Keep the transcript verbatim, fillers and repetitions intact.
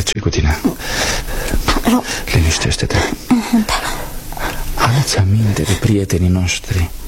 Ce cu tine? Liniștește-te. Da. Adu-ți aminte de prietenii noștri.